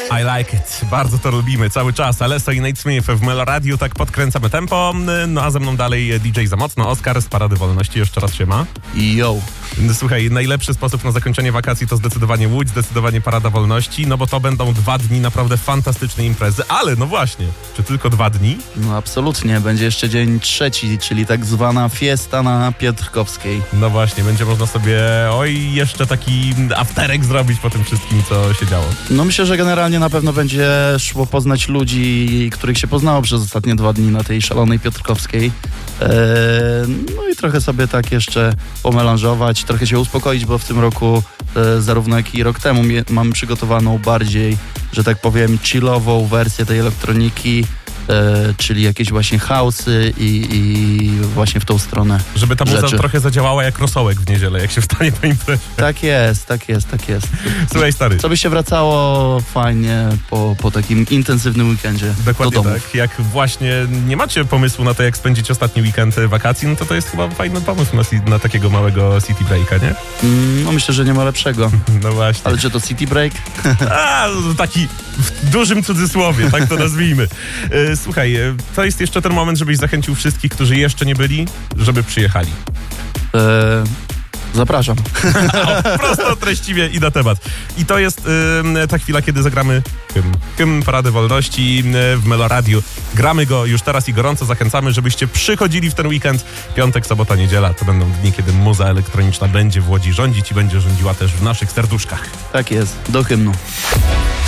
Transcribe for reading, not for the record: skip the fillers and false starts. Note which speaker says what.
Speaker 1: I like it. Bardzo to lubimy cały czas. Alesso i Nate Smith w Melo Radio, tak podkręcamy tempo. No a ze mną dalej DJ za mocno. Oskar z Parady Wolności. Jeszcze raz siema.
Speaker 2: Yo.
Speaker 1: Słuchaj, najlepszy sposób na zakończenie wakacji to zdecydowanie Łódź, zdecydowanie Parada Wolności, no bo to będą 2 dni naprawdę fantastycznej imprezy. Ale no właśnie, czy tylko 2 dni?
Speaker 2: No absolutnie. Będzie jeszcze dzień 3, czyli tak zwana fiesta na Piotrkowskiej.
Speaker 1: No właśnie, będzie można sobie jeszcze taki afterek zrobić po tym wszystkim, co się działo.
Speaker 2: No myślę, że generalnie na pewno będzie szło poznać ludzi, których się poznało przez ostatnie 2 dni na tej szalonej Piotrkowskiej. No i trochę sobie tak jeszcze pomelanżować, trochę się uspokoić, bo w tym roku, zarówno jak i rok temu, mam przygotowaną bardziej, że tak powiem, chillową wersję tej elektroniki, czyli jakieś właśnie house'y i właśnie w tą stronę.
Speaker 1: Żeby ta muza
Speaker 2: rzeczy
Speaker 1: trochę zadziałała jak rosołek w niedzielę, jak się wstanie po imprezie.
Speaker 2: Tak jest.
Speaker 1: Słuchaj, stary.
Speaker 2: Co by się wracało fajnie po takim intensywnym weekendzie.
Speaker 1: Dokładnie
Speaker 2: do domów.
Speaker 1: tak. Jak właśnie nie macie pomysłu na to, jak spędzić ostatni weekend wakacji, no to jest chyba fajny pomysł na takiego małego city breaka, nie?
Speaker 2: No myślę, że nie ma lepszego.
Speaker 1: No właśnie.
Speaker 2: Ale czy to city break?
Speaker 1: Taki w dużym cudzysłowie, tak to nazwijmy. Słuchaj, to jest jeszcze ten moment, żebyś zachęcił wszystkich, którzy jeszcze nie byli, żeby przyjechali.
Speaker 2: Zapraszam.
Speaker 1: Prosto, treściwie i na temat. I to jest ta chwila, kiedy zagramy hymn Parady Wolności w Melo Radio. Gramy go już teraz i gorąco zachęcamy, żebyście przychodzili w ten weekend. Piątek, sobota, niedziela to będą dni, kiedy muza elektroniczna będzie w Łodzi rządzić i będzie rządziła też w naszych serduszkach.
Speaker 2: Tak jest, do hymnu.